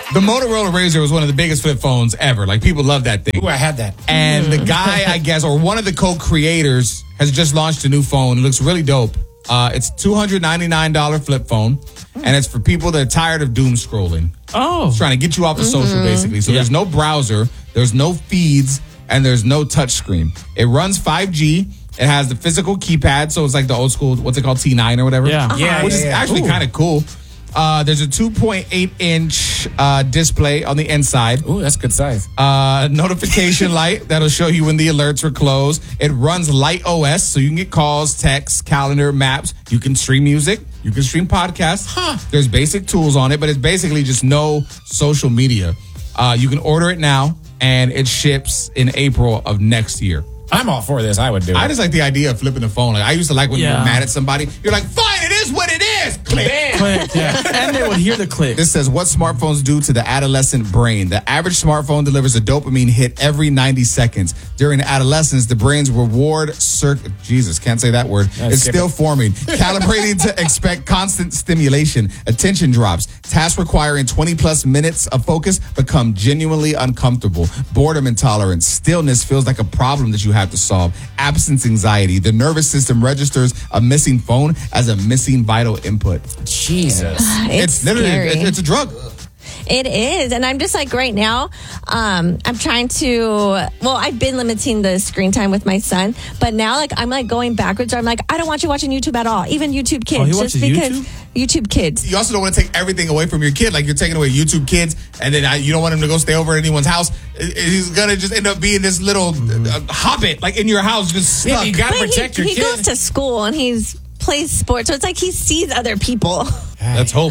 The Motorola Razr was one of the biggest flip phones ever. Like, people love that thing. Ooh, I had that. And the guy, I guess, or one of the co-creators has just launched a new phone. It looks really dope. It's $299 flip phone, and it's for people that are tired of doom scrolling. Oh. It's trying to get you off of social, basically. So there's no browser, there's no feeds, and there's no touch screen. It runs 5G. It has the physical keypad, so it's like the old school, what's it called, T9 or whatever? Yeah. Which is actually kind of cool. There's a 2.8-inch display on the inside. Ooh, that's good size. Notification light that'll show you when the alerts are closed. It runs Light OS, so you can get calls, texts, calendar, maps. You can stream music. You can stream podcasts. There's basic tools on it, but it's basically just no social media. You can order it now, and it ships in April of next year. I'm all for this. I would do it. I just like the idea of flipping the phone. Like, I used to like when you were mad at somebody. You're like, fine, it is what it is. Click. Click, yeah. And they would hear the click. This says what smartphones do to the adolescent brain. The average smartphone delivers a dopamine hit every 90 seconds. During adolescence, the brain's reward circuit, Jesus, can't say that word, is still forming. Calibrating to expect constant stimulation. Attention drops. Tasks requiring 20 plus minutes of focus become genuinely uncomfortable. Boredom intolerance. Stillness feels like a problem that you have to solve. Absence anxiety. The nervous system registers a missing phone as a missing vital input. Jesus. It's literally, scary. it's a drug. It is. And I'm just like right now, I'm trying to, I've been limiting the screen time with my son, but now like I'm like going backwards. I'm like, I don't want you watching YouTube at all. Even YouTube Kids. Oh, he watches YouTube Kids. You also don't want to take everything away from your kid. Like, you're taking away YouTube Kids, and then you don't want him to go stay over at anyone's house. He's going to just end up being this little hobbit, like, in your house, just stuck. Yeah, you got to protect your he kid. goes to school and plays sports, so it's like he sees other people. Let's hope.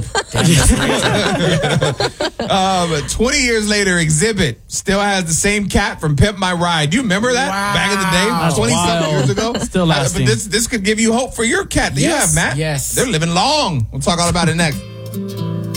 20 years later, Exhibit still has the same cat from Pimp My Ride. Do you remember that back in the day? That's 20-something years ago? Still lasting. But this could give you hope for your cat that you have, Matt. Yes. They're living long. We'll talk all about it next.